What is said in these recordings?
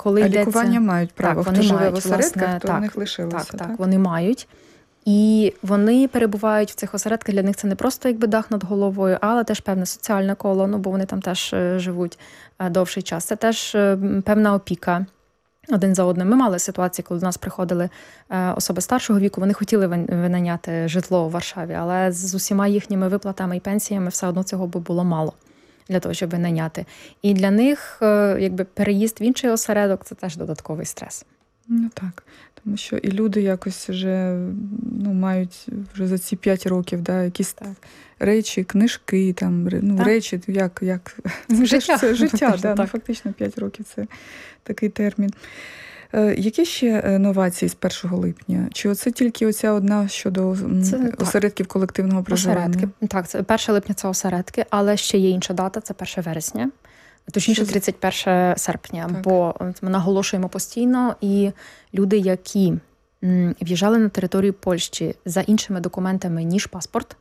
коли лікування мають право. Так, хто живе мають, в осередках, власне, то у них лишилося. Так, вони мають. І вони перебувають в цих осередках. Для них це не просто якби дах над головою, але теж певне соціальне коло, бо вони там теж живуть довший час. Це теж певна опіка один за одним. Ми мали ситуації, коли до нас приходили особи старшого віку, вони хотіли винайняти житло у Варшаві, але з усіма їхніми виплатами і пенсіями все одно цього би було мало для того, щоб винайняти. І для них якби переїзд в інший осередок – це теж додатковий стрес. Ну так, тому що і люди якось вже мають вже за ці 5 років якісь речі, книжки, речі, як це життя, фактично 5 років це такий термін. Які ще новації з 1 липня? Чи оце тільки оця одна щодо осередків колективного проживання? Осередки. Так, це 1 липня це осередки, але ще є інша дата, це 1 вересня. Точніше, 31 серпня, бо ми наголошуємо постійно, і люди, які в'їжджали на територію Польщі за іншими документами, ніж паспорт,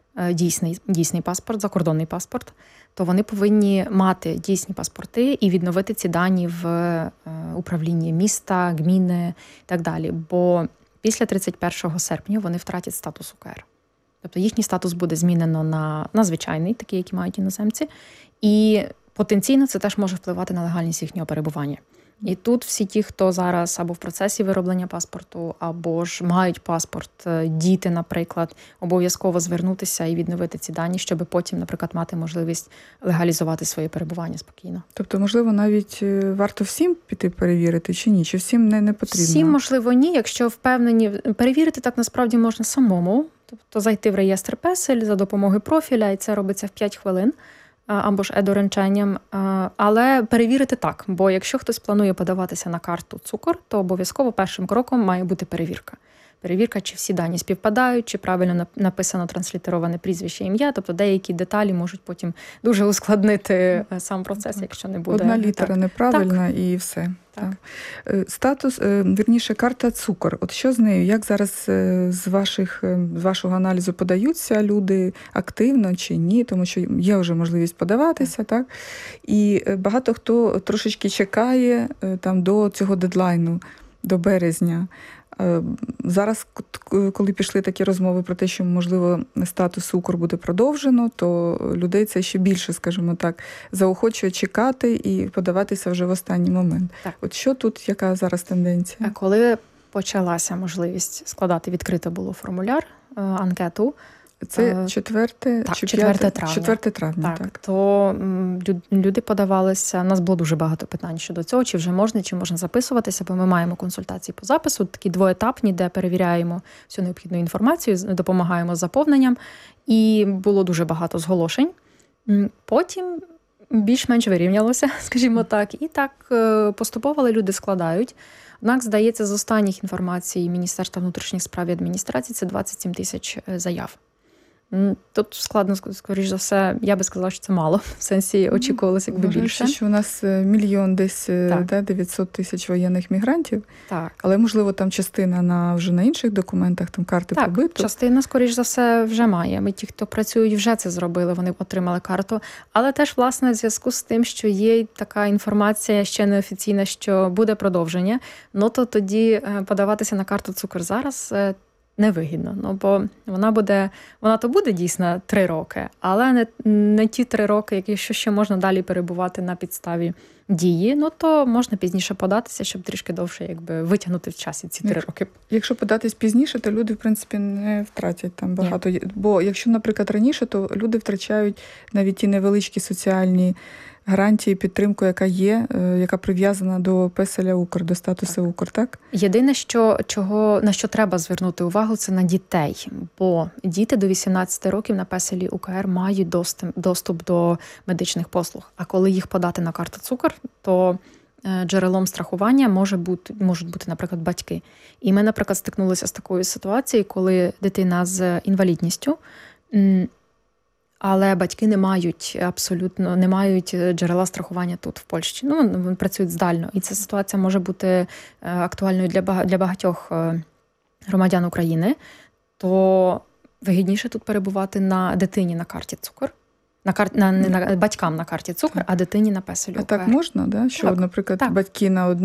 дійсний паспорт, закордонний паспорт, то вони повинні мати дійсні паспорти і відновити ці дані в управлінні міста, гміни і так далі. Бо після 31 серпня вони втратять статус УКР. Тобто їхній статус буде змінено на звичайний, такий, який мають іноземці, і потенційно це теж може впливати на легальність їхнього перебування. І тут всі ті, хто зараз або в процесі вироблення паспорту, або ж мають паспорт, діти, наприклад, обов'язково звернутися і відновити ці дані, щоб потім, наприклад, мати можливість легалізувати своє перебування спокійно. Тобто, можливо, навіть варто всім піти перевірити чи ні? Чи всім не потрібно? Всім, можливо, ні. Якщо впевнені, перевірити так насправді можна самому. Тобто зайти в реєстр Песель за допомогою профіля, і це робиться в 5 хвилин. Або ж е-дорученням, але перевірити так, бо якщо хтось планує подаватися на карту цукор, то обов'язково першим кроком має бути перевірка. Перевірка, чи всі дані співпадають, чи правильно написано транслітероване прізвище, ім'я, тобто деякі деталі можуть потім дуже ускладнити сам процес, якщо не буде. Одна літера неправильна і все. Так. Статус, вірніше, карта цукор. От що з нею? Як зараз з вашого аналізу подаються люди активно чи ні? Тому що є вже можливість подаватися, так? І багато хто трошечки чекає до цього дедлайну, до березня. Зараз, коли пішли такі розмови про те, що, можливо, статус цукор буде продовжено, то людей це ще більше, скажімо так, заохочує чекати і подаватися вже в останній момент. Так. От що тут, яка зараз тенденція? Коли почалася можливість відкрито було формуляр, анкету, це 4 травня. 4 травня, так. То люди подавалися, у нас було дуже багато питань щодо цього, чи вже можна, чи можна записуватися, бо ми маємо консультації по запису, такі двоетапні, де перевіряємо всю необхідну інформацію, допомагаємо з заповненням, і було дуже багато зголошень. Потім більш-менш вирівнялося, скажімо так, і так поступово люди складають. Однак, здається, з останніх інформацій Міністерства внутрішніх справ і адміністрації це 27 тисяч заяв. Тут складно, скоріш за все, я би сказала, що це мало. В сенсі очікувалося якби більше. Що у нас 1 мільйон десь 900 тисяч воєнних мігрантів. Так. Але, можливо, там частина вже на інших документах, там карти побиту. Так, частина, скоріш за все, вже має. Ми ті, хто працюють, вже це зробили, вони отримали карту. Але теж, власне, в зв'язку з тим, що є така інформація ще неофіційна, що буде продовження, то тоді подаватися на карту цукор зараз невигідно, бо вона то буде дійсно 3 роки, але не ті 3 роки, якщо ще можна далі перебувати на підставі дії, то можна пізніше податися, щоб трішки довше витягнути в часі ці 3 роки. Якщо податись пізніше, то люди, в принципі, не втратять там багато. Ні. Бо якщо, наприклад, раніше, то люди втрачають навіть ті невеличкі соціальні гарантії, підтримку, яка є, яка прив'язана до Песеля Укр, до статусу Укр, так? Єдине, на що треба звернути увагу, це на дітей. Бо діти до 18 років на Песелі УКР мають доступ до медичних послуг. А коли їх подати на карту цукор, то джерелом страхування можуть бути, наприклад, батьки. І ми, наприклад, стикнулися з такою ситуацією, коли дитина з інвалідністю, але батьки не мають джерела страхування тут, в Польщі. Вони працюють здально. І ця ситуація може бути актуальною для багатьох громадян України. То вигідніше тут перебувати на дитині на карті цукор. Батькам на карті цукор, а дитині на Песелі УКР. А так можна, да? Що, наприклад, батьки на